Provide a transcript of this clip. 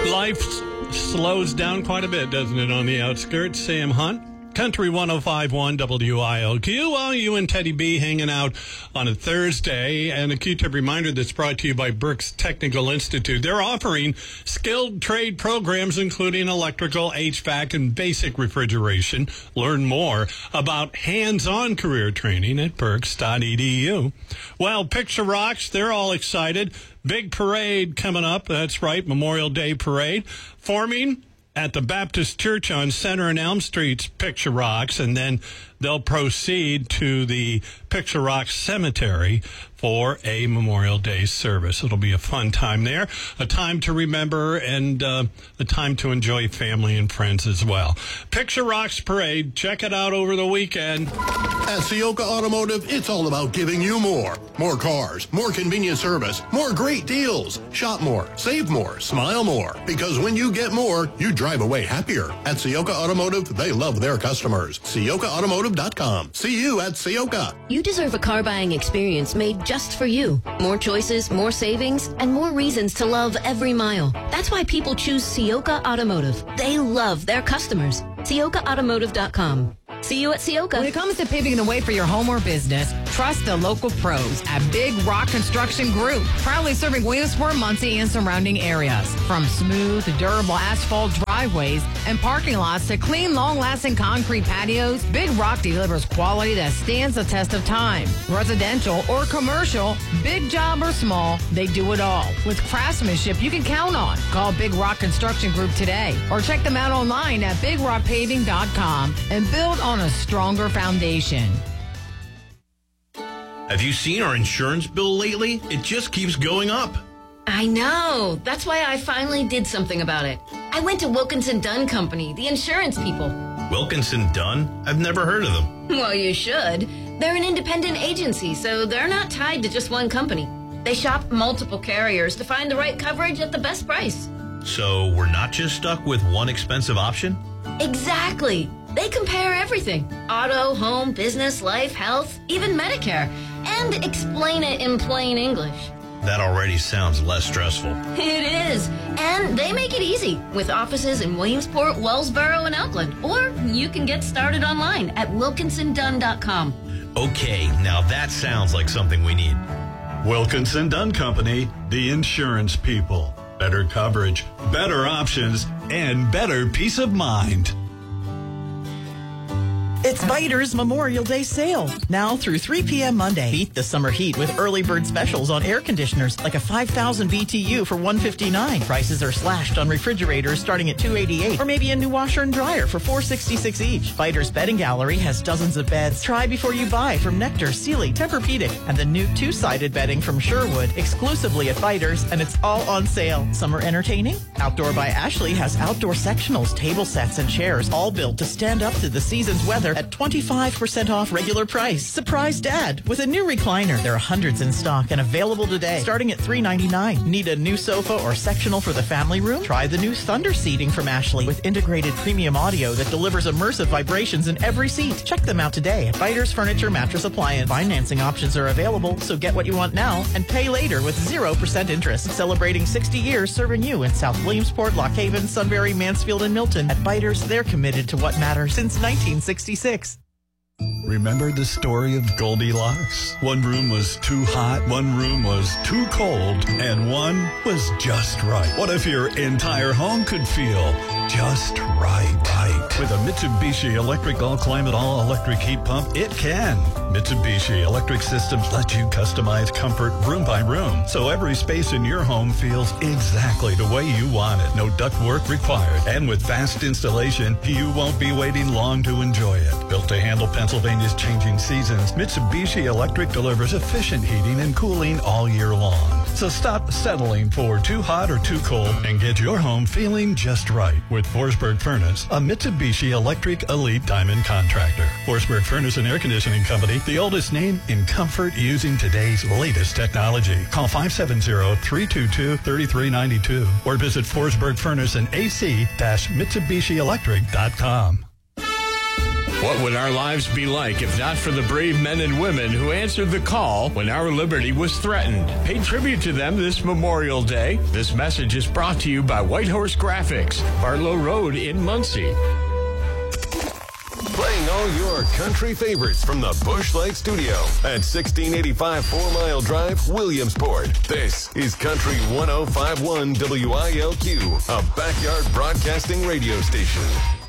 Life slows down quite a bit, doesn't it, on the outskirts? Sam Hunt, Country 105.1 WILQ. Well, you and Teddy B hanging out on a Thursday, and a Q-tip reminder that's brought to you by Brooks Technical Institute. They're offering skilled trade programs, including electrical, HVAC, and basic refrigeration. Learn more about hands-on career training at Berks.edu. Well, Picture Rocks, they're all excited. Big parade coming up. That's right, Memorial Day parade. Forming at the Baptist Church on Center and Elm Street's Picture Rocks, and then they'll proceed to the Picture Rocks Cemetery for a Memorial Day service. It'll be a fun time there, a time to remember, and a time to enjoy family and friends as well. Picture Rocks Parade, check it out over the weekend. At Ciocca Automotive, it's all about giving you more. More cars, more convenient service, more great deals. Shop more, save more, smile more. Because when you get more, you drive away happier. At Ciocca Automotive, they love their customers. CioccaAutomotive.com. See you at Ciocca. You deserve a car buying experience made just for you. More choices, more savings, and more reasons to love every mile. That's why people choose Ciocca Automotive. They love their customers. CioccaAutomotive.com. See you at Ciocca. When it comes to paving the way for your home or business, trust the local pros at Big Rock Construction Group. Proudly serving Williamsport, Muncie, and surrounding areas. From smooth, durable asphalt driveways and parking lots to clean, long-lasting concrete patios, Big Rock delivers quality that stands the test of time. Residential or commercial, big job or small, they do it all. With craftsmanship you can count on. Call Big Rock Construction Group today or check them out online at BigRockPaving.com and build on a stronger foundation. Have you seen our insurance bill lately? It just keeps going up. I know. That's why I finally did something about it. I went to Wilkinson Dunn Company, the insurance people. Wilkinson Dunn? I've never heard of them. Well, you should. They're an independent agency, so they're not tied to just one company. They shop multiple carriers to find the right coverage at the best price. So we're not just stuck with one expensive option? Exactly. They compare everything. Auto, home, business, life, health, even Medicare. And explain it in plain English. That already sounds less stressful. It is. And they make it easy with offices in Williamsport, Wellsboro, and Elkland. Or you can get started online at wilkinsondunn.com. Okay, now that sounds like something we need. Wilkinson Dunn Company, the insurance people. Better coverage, better options, and better peace of mind. It's Viter's Memorial Day sale. Now through 3 p.m. Monday. Beat the summer heat with early bird specials on air conditioners like a 5,000 BTU for $159. Prices are slashed on refrigerators starting at $288, or maybe a new washer and dryer for $466 each. Viter's Bedding Gallery has dozens of beds. Try before you buy from Nectar, Sealy, Tempur-Pedic, and the new two-sided bedding from Sherwood exclusively at Viter's, and it's all on sale. Summer entertaining? Outdoor by Ashley has outdoor sectionals, table sets, and chairs all built to stand up to the season's weather at 25% off regular price. Surprise Dad with a new recliner. There are hundreds in stock and available today, starting at $399. Need a new sofa or sectional for the family room? Try the new Thunder seating from Ashley with integrated premium audio that delivers immersive vibrations in every seat. Check them out today at Viter's Furniture Mattress Appliance. Financing options are available, so get what you want now and pay later with 0% interest. Celebrating 60 years serving you in South Williamsport, Lock Haven, Sunbury, Mansfield, and Milton. At Viter's, they're committed to what matters since 1966. Remember the story of Goldilocks? One room was too hot, one room was too cold, and one was just right. What if your entire home could feel just right? With a Mitsubishi electric all-climate, all-electric heat pump, it can. Mitsubishi Electric Systems let you customize comfort room by room, so every space in your home feels exactly the way you want it. No ductwork required. And with fast installation, you won't be waiting long to enjoy it. Built to handle Pennsylvania's changing seasons, Mitsubishi Electric delivers efficient heating and cooling all year long. So stop settling for too hot or too cold and get your home feeling just right with Forsberg Furnace, a Mitsubishi Electric Elite Diamond contractor. Forsberg Furnace and Air Conditioning Company, the oldest name in comfort using today's latest technology. Call 570-322-3392 or visit Forsberg Furnace and AC-MitsubishiElectric.com. What would our lives be like if not for the brave men and women who answered the call when our liberty was threatened? Pay tribute to them this Memorial Day. This message is brought to you by Whitehorse Graphics, Barlow Road in Muncie. Playing all your country favorites from the Bush Light Studio at 1685 4 Mile Drive, Williamsport. This is Country 105.1 WILQ, a backyard broadcasting radio station.